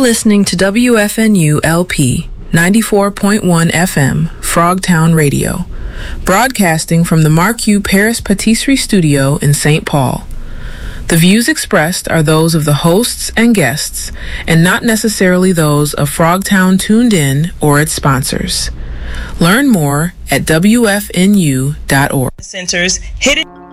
listening to WFNU LP 94.1 FM, Frogtown Radio, broadcasting from the Marque Paris Patisserie Studio in St. Paul. The views expressed are those of the hosts and guests, and not necessarily those of Frogtown Tuned In or its sponsors. Learn more at WFNU.org. Centers hidden.